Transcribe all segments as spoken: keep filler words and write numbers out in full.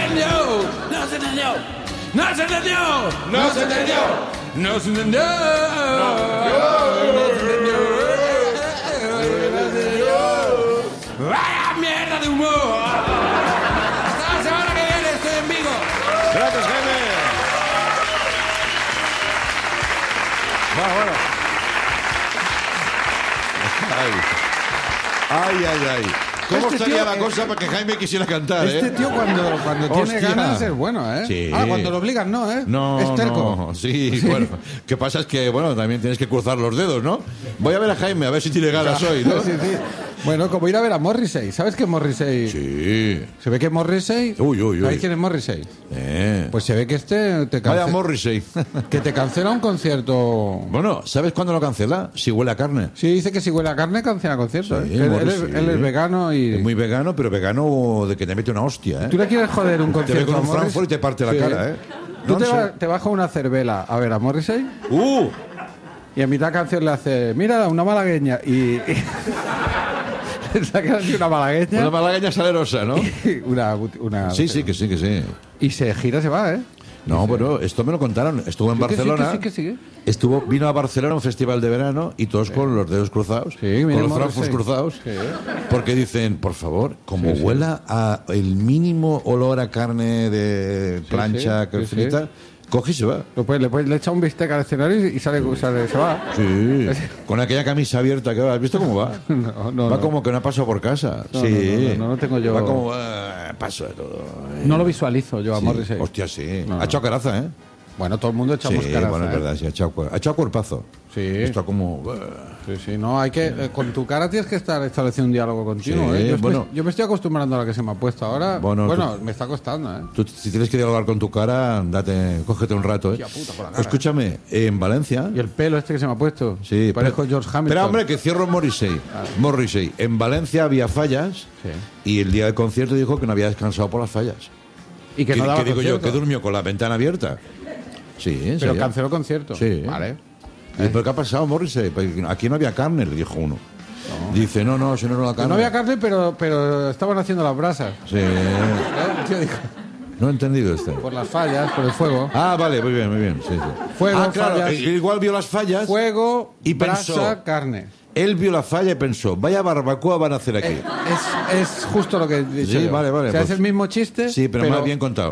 entendió, no se entendió, no se entendió, no se entendió, no se entendió, no se entendió. ¡Vaya mierda de humor! Hasta la semana que viene, estoy en Vigo. Gracias, Jaime. Bueno, bueno. Ay, ay, ay. ay. ¿Cómo Este estaría tío, la eh, cosa para que Jaime quisiera cantar, Este eh? tío cuando, cuando tiene Hostia. ganas es bueno, ¿eh? Sí. Ah, cuando lo obligan no, ¿eh? No, es terco. no, sí, bueno. ¿Qué pasa? Es que, bueno, también tienes que cruzar los dedos, ¿no? Voy a ver a Jaime, a ver si tiene ganas hoy, ¿no? Sí, sí. Bueno, como ir a ver a Morrissey. ¿Sabes que Morrissey? Sí. Se ve que Morrissey... Uy, uy, uy. ¿Sabéis quién es Morrissey? Eh. Pues se ve que este te Vaya cancela... Morrissey. Que te cancela un concierto... Bueno, ¿sabes cuándo lo cancela? Si huele a carne. Sí, dice que si huele a carne cancela conciertos. Sí, ¿eh? Él, él es, Morrissey. él es vegano y... Es muy vegano, pero vegano de que te mete una hostia, ¿eh? ¿Tú le quieres joder un Te ve concierto con a un Morrissey? Frankfurt y te parte la Sí. cara, ¿eh? Tú No te, sé. va- te bajas una cervela a ver a Morrissey ¡Uh! y a mitad canción le hace, mira, una malagueña y... y saca así una malagueña. Una malagueña salerosa, ¿no? una, una- Sí, sí, que sí, que sí. Y se gira, se va, ¿eh? No, bueno, esto me lo contaron. Estuvo en Sí, que sí, Barcelona. que sí, que sí, que sí. Estuvo, vino a Barcelona a un festival de verano y todos con los dedos cruzados, Sí, mira, con los Morrissey. Frankfurts cruzados, Sí. porque dicen, por favor, como Sí, sí. huela a el mínimo olor a carne de plancha, sí, que sí, frita, sí. coge y se va. Lo puedes- le, puedes- le echa un bistec al escenario y sale, sale se va. Sí, con aquella camisa abierta que va. ¿Has visto cómo va? No, no, va no. como que no ha pasado por casa. No, sí. no, no, no, no tengo yo- Va como, ah, paso de todo. No lo visualizo yo a Sí. Morrissey. Hostia, sí. No, ha no. echado caraza, ¿eh? Bueno, todo el mundo echamos Sí, caraza, bueno, es ¿eh? verdad, sí, ha echado, cuer- ha echado cuerpazo. Sí. Está como... Sí, sí, no, hay que... eh, con tu cara tienes que estar estableciendo un diálogo continuo, Sí, ¿eh? Yo, bueno. estoy, yo me estoy acostumbrando a lo que se me ha puesto ahora. Bueno, Bueno, tú- me está costando, ¿eh? Tú, si tienes que dialogar con tu cara, date, cógete un rato, ¿eh? Hostia puta, por la cara. Escúchame, en Valencia... Y el pelo este que se me ha puesto. Sí, Parezco pero- George Hamilton. Pero, hombre, que cierro Morrissey. Morrissey. En Valencia había fallas Sí. y el día del concierto dijo que no había descansado por las fallas. Y que no daba digo yo? concierto. Que durmió con la ventana abierta. Sí, en Pero serio. canceló concierto. Sí. Vale. Y, ¿pero qué ha pasado, Morrissey? Pues aquí no había carne, le dijo uno. Dice, no, no, si no era la Que carne. no había carne, pero, pero estaban haciendo las brasas. Sí. ¿Eh? El tío dijo, No he entendido este. por las fallas, por el fuego. Ah, vale, muy bien, muy bien. Sí, sí. Fuego, ah, claro, fallas. eh, igual vio las fallas. Fuego, Y brasa, pensó- carne. Él vio la falla y pensó, vaya barbacoa van a hacer aquí. Eh, Es, es justo lo que he dicho Sí, yo. vale, vale, O sea, pues- es el mismo chiste, Sí, pero, más bien contado.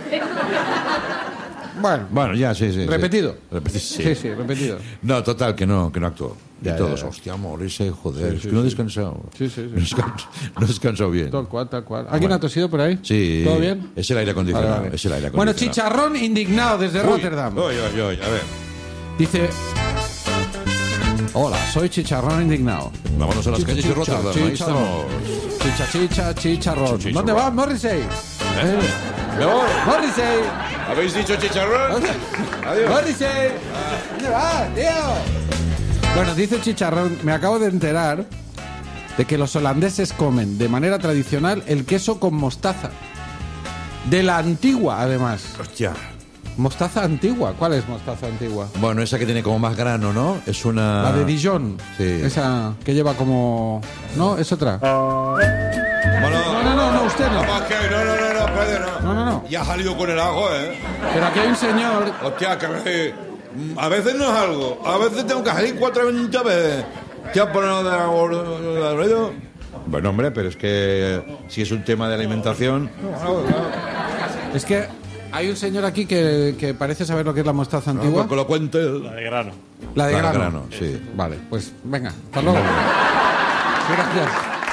Bueno, Bueno, ya, sí, sí. sí. repetido. Repeti- Sí, sí. sí, repetido. No, total, que no, que no actuó. Ya, y todos, ya, ya. hostia, Morrissey, joder, Sí, es sí, que no he sí. descansado. Sí, sí, sí. No he descansado, no he descansado bien. Tal cual, tal cual. ¿Alguien Bueno. ha tosido por ahí? Sí. ¿Todo bien? Es el aire acondicionado. Vale, vale. Es el aire Bueno, acondicionado. chicharrón indignado desde Uy, Rotterdam. Uy, uy, uy, a ver. Dice... Hola, soy chicharrón indignado. Vámonos a las calles de Rotterdam. Ahí chicharrón. estamos. Chicha, chicha, chicharrón. Chicharrón. ¿Dónde vas, Morrissey? ¿Eh? Me voy. ¡Morrissey! ¿Habéis dicho chicharrón? Adiós. ¡Morrissey! ¿Dónde vas, tío? Bueno, dice Chicharrón, me acabo de enterar de que los holandeses comen de manera tradicional el queso con mostaza. De la antigua, además. Hostia. Mostaza antigua. ¿Cuál es mostaza antigua? Bueno, esa que tiene como más grano, ¿no? Es una... La de Dijon. Sí. Esa que lleva como... No, es otra. Bueno, No, no, no, no, usted no. vamos, que no, no, no, no, espérate, no. No, no, no. Ya ha salido con el ajo, ¿eh? Pero aquí hay un señor... Hostia, que me- mm, a veces no es algo. A veces tengo que salir cuatro veinte veces. ¿Qué has ponido de ruido? Bueno, hombre, pero es que si es un tema de alimentación... Es que hay un señor aquí que, que parece saber lo que es la mostaza antigua. No, que lo cuente. La de grano. La de La de grano. grano, sí. Vale, pues venga, hasta luego. Gracias.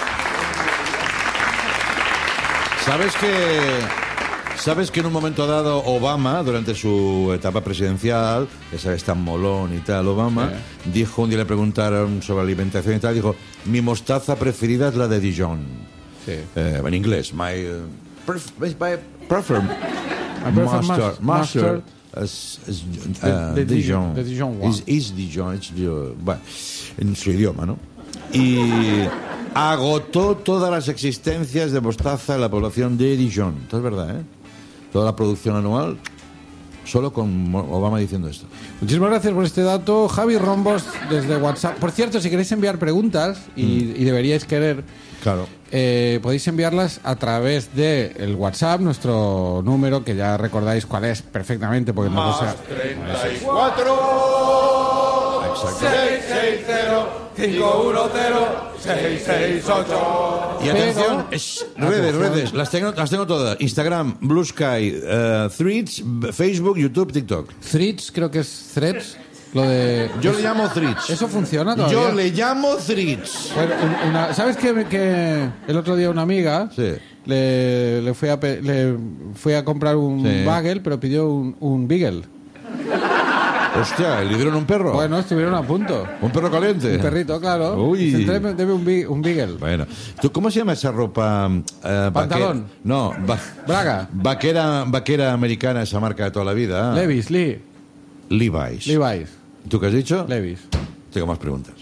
¿Sabes que, ¿Sabes que en un momento dado Obama, durante su etapa presidencial, que sabes, tan molón y tal, Obama, dijo, un día le preguntaron sobre alimentación y tal, dijo, mi mostaza preferida es la de Dijon. Sí. Eh, en inglés, my, uh, pref- my prefer I prefer mustard, mustard. mustard is, is, uh, De- de Dijon. Dijon, de Dijon one. Is, is Dijon, it's Dijon. Bueno, en su idioma, ¿no? Y agotó todas las existencias de mostaza en la población de Dijon. Esto es verdad, ¿eh? Toda la producción anual Solo con Obama diciendo esto. Muchísimas gracias por este dato, Javi Rombos, desde WhatsApp. Por cierto, si queréis enviar preguntas, y, mm. y deberíais querer, claro, eh, podéis enviarlas a través de el WhatsApp, nuestro número, que ya recordáis cuál es perfectamente, porque no lo sé. treinta y cuatro seis seis cero cinco uno cero seis seis ocho. Y atención, es, redes, redes, las tengo, las tengo todas. Instagram, Blue Sky, uh, Threads, Facebook, YouTube, TikTok. Threads, creo que es Threads. Lo de... Yo le llamo Threads. ¿Eso funciona todavía? Yo le llamo Threads. Bueno, una, ¿sabes que, que el otro día una amiga sí. le, le, fui a, le fui a comprar un sí. bagel, pero pidió un, un beagle? Hostia, ¿le dieron un perro? Bueno, estuvieron a punto. ¿Un perro caliente? Un perrito, claro. Uy. Debe, debe un, un beagle. Bueno. ¿Tú cómo se llama esa ropa? Uh, ¿Pantalón? Vaquera, no. Va, ¿Braga? Vaquera, vaquera americana, esa marca de toda la vida. Levi's, Lee. Levi's. Levi's. ¿Tú qué has dicho? Levi's. Tengo más preguntas.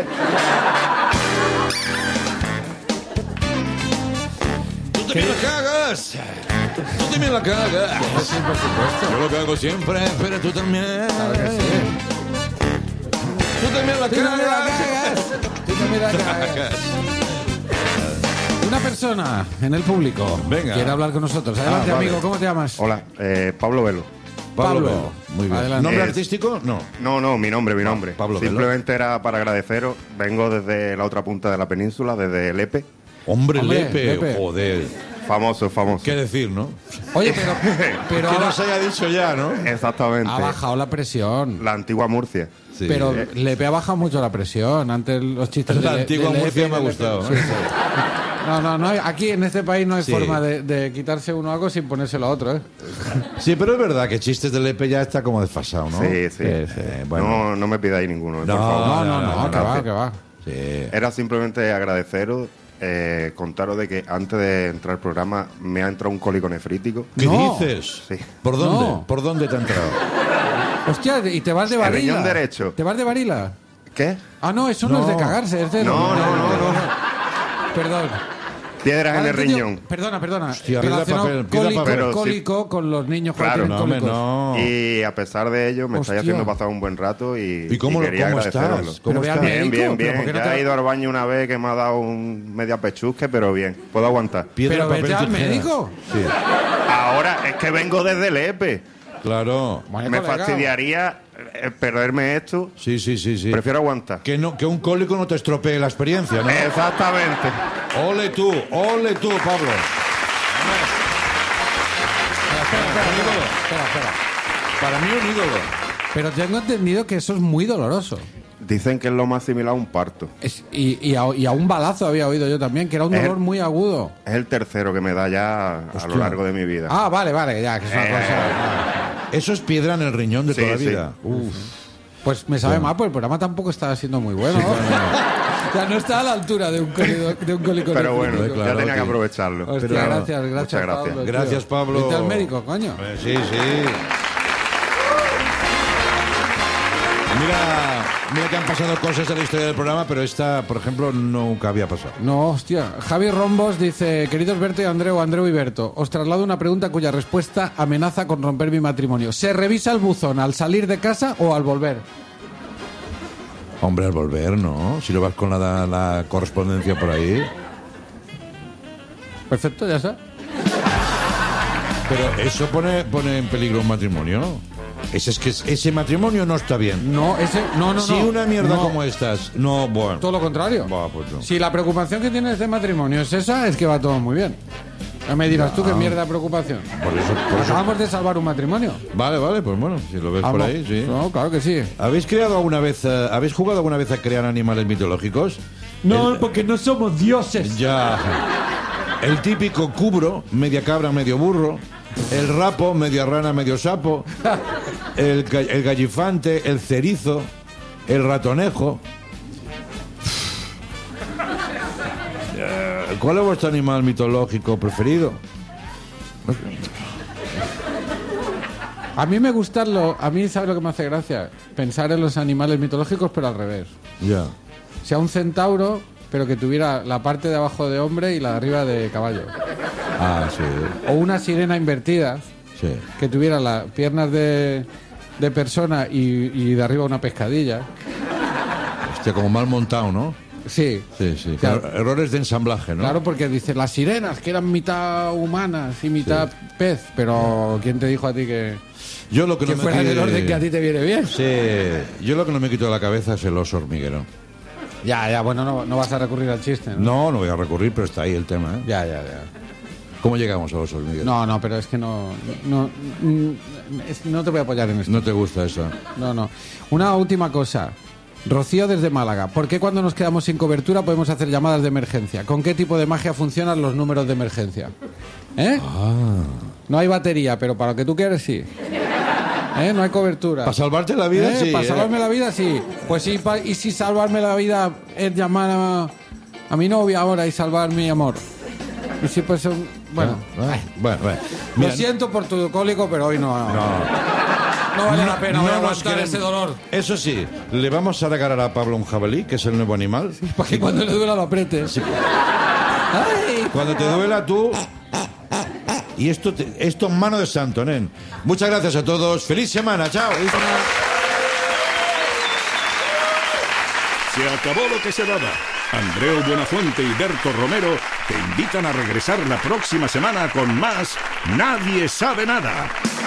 ¡Tú también la cagas! ¡Tú también la cagas! Sí, por supuesto. Yo lo cago siempre, pero tú también. Claro que sí. ¡Tú también la Tú también la cagas! cagas. Tú también la cagas. Una persona en el público Venga. quiere hablar con nosotros. Adelante, Ah, vale. amigo. ¿Cómo te llamas? Hola, eh, Pablo Velo. Pablo, Pablo. Velo. Muy bien. Adelante. ¿Nombre Es- artístico? No. No, no, mi nombre, mi nombre. Pablo Velo. Simplemente era para agradeceros. Vengo desde la otra punta de la península, desde Lepe. Hombre, Hombre, Lepe. Lepe. Joder. Famoso, famoso. ¿Qué decir, no? Oye, pero, pero que ha, no se haya dicho ya, ¿no? Exactamente. ha bajado la presión. La antigua Murcia. Sí. Pero Lepe ha bajado mucho la presión. Antes los chistes La de, antigua de Lepe, Murcia me ha de Lepe. gustado, Sí, ¿eh? sí. No, no, no hay- aquí en este país no hay Sí. forma de, de quitarse uno algo sin ponérselo a otro, ¿eh? Sí, pero es verdad que chistes de Lepe ya está como desfasado, ¿no? Sí, sí. Eh, bueno. No, no me pidáis ninguno, por No, favor. No, no, no, no, no, que va, gracias. que va. Sí. Era simplemente agradeceros, eh, contaros de que antes de entrar al programa me ha entrado un cólico nefrítico. ¿Qué No. dices? Sí. ¿Por dónde? No. ¿Por dónde te ha entrado? Hostia, y te vas de El varila. riñón derecho. ¿Te vas de varila? ¿Qué? Ah, no, eso no, No. es de cagarse, es de... No, no, no, no. Perdón. Piedras en Ahora el he entendido- riñón. Perdona, perdona. Hostia, piedra, Relacionado papel, piedra, cólico, papel. Pero sí. cólico con los niños que Claro, tienen No, hombre, cólicos. no. Y a pesar de ello, me Hostia. estáis haciendo pasar un buen rato y, ¿Y cómo, y quería cómo agradeceroslo. estás? ¿Cómo Pero ve al estás? Bien, médico, bien, pero ¿por bien. qué no Ya te- he ido al baño una vez que me ha dado un media pechusque, pero bien. Puedo aguantar. Piedra, Pero papel, vete al tijera. médico. Sí, Ahora es que vengo desde Lepe. claro. Vaya Me colega. fastidiaría eh, perderme esto. Sí, sí, sí, sí. Prefiero aguantar. Que, no, que un cólico no te estropee la experiencia, ¿no? Exactamente. Ole tú, ole tú, Pablo. Espera, espera, espera, espera, espera. Para mí un ídolo. Pero tengo entendido que eso es muy doloroso. Dicen que es lo más similar a un parto. Es- y, y, a, y a un balazo había oído yo también, que era un Es- dolor muy agudo. Es el tercero que me da ya a Hostia. lo largo de mi vida. Ah, vale, vale, ya, que es una Eh. cosa... Eso es piedra en el riñón de Sí, toda la sí. vida. Uf. Pues me sabe mal, pues el programa tampoco está siendo muy bueno. O sea, no está a la altura de un cólico, de un cólico Pero bueno, nefrítico. claro ya tenía que- que aprovecharlo. Hostia, Pero- gracias, gracias, Muchas gracias. Pablo, tío. Gracias, Pablo. Vete al médico, coño. Eh, sí, sí. Mira, mira que han pasado cosas en la historia del programa, pero esta, por ejemplo, nunca había pasado. No, hostia. Javi Rombos dice, queridos Berto y Andreu, Andreu y Berto, os traslado una pregunta cuya respuesta amenaza con romper mi matrimonio. ¿Se revisa el buzón al salir de casa o al volver? Hombre, al volver, ¿no? Si lo vas con la, la correspondencia por ahí. Perfecto, ya está. Pero eso pone, pone en peligro un matrimonio. Ese, es que ese matrimonio no está bien. No, ese, no, no, Si no. una mierda No, como estas, no, bueno. todo lo contrario. Buah, pues no. Si la preocupación que tienes de matrimonio es esa, es que va todo muy bien. Ya me dirás tú qué mierda de preocupación. Por eso, por eso- Acabamos de salvar un matrimonio. Vale, vale, pues bueno, si lo ves por Vamos. ahí, sí. No, claro que sí. ¿Habéis creado alguna vez, eh, habéis jugado alguna vez a crear animales mitológicos? No, El- porque no somos dioses. Ya. El típico cubro, media cabra, medio burro. El rapo, media rana, medio sapo. El, ga- el gallifante, el cerizo. El ratonejo. Eh, ¿Cuál es vuestro animal mitológico preferido? A mí me gustan los... A mí, ¿sabes lo que me hace gracia? Pensar en los animales mitológicos, pero al revés. Ya. O sea, un centauro, pero que tuviera la parte de abajo de hombre y la de arriba de caballo. Ah, sí. O una sirena invertida, Sí. que tuviera las piernas de, de persona y, y de arriba una pescadilla. Hostia, como mal montado, ¿no? Sí. Sí, sí. Claro. Claro, errores de ensamblaje, ¿no? Claro, porque dice las sirenas, que eran mitad humanas y mitad Sí. pez, pero ¿quién te dijo a ti que, Yo lo que, que no me fuera del quite- orden que a ti te viene bien? Sí. Yo lo que no me quito de la cabeza es el oso hormiguero. Ya, ya, bueno, no, no vas a recurrir al chiste, ¿no? No, no voy a recurrir, pero está ahí el tema, ¿eh? Ya, ya, ya. ¿Cómo llegamos al oso hormiguero? No, no, pero es que no... No, mm, es- no te voy a apoyar en esto. No te gusta eso. No, no. Una última cosa. Rocío desde Málaga. ¿Por qué cuando nos quedamos sin cobertura podemos hacer llamadas de emergencia? ¿Con qué tipo de magia funcionan los números de emergencia? ¿Eh? Ah. No hay batería, pero para lo que tú quieres, sí. ¿Eh? No hay cobertura. Para salvarte la vida, ¿Eh? sí. Para ¿eh? salvarme la vida, sí. Pues sí, pa- y si salvarme la vida es llamar a, a mi novia ahora y salvar mi amor. Y si pues... um, bueno, Ah, bueno, bueno. lo Mira, siento por tu cólico, pero hoy no... No, vale la pena, voy a nos aguantar queremos- ese dolor. Eso sí, le vamos a regalar a Pablo un jabalí, que es el nuevo animal. Para que cuando le duela lo aprietes. Ay. Cuando te duela tú... Y esto, te- esto en mano de santo, nen. Muchas gracias a todos. ¡Feliz semana! ¡Chao! Se acabó lo que se daba. Andreu Buenafuente y Berto Romero te invitan a regresar la próxima semana con más Nadie sabe nada.